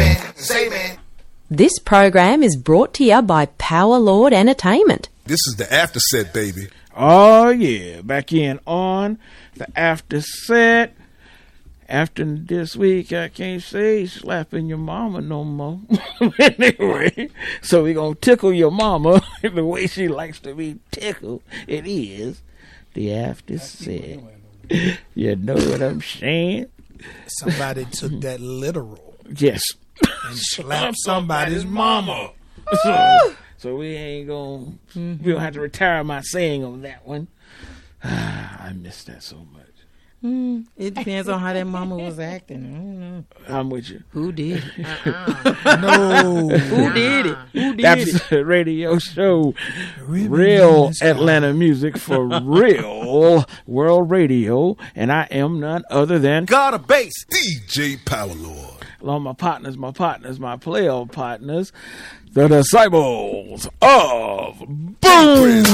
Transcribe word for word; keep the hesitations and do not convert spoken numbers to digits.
man, say man. This program is brought to you by Power Lord Entertainment. This is the after set, baby. Oh, yeah. Back in on the after set. After this week, I can't say slapping your mama no more. Anyway, so we're going to tickle your mama the way she likes to be tickled. It is the after set. You know what I'm saying? Somebody took that literal. Yes. And slapped somebody's mama. So, so we ain't going to, mm-hmm. we don't have to retire my saying on that one. I miss that so much. Mm, it depends on how that mama was acting. I don't know. I'm with you. Who did it? Uh-uh. No. Who did it? Who did That's it? That's the radio show. Real Atlanta music for real world radio. And I am none other than God of Bass, D J Power Lord. Along my partners, my partners, my player partners, the disciples of Boom.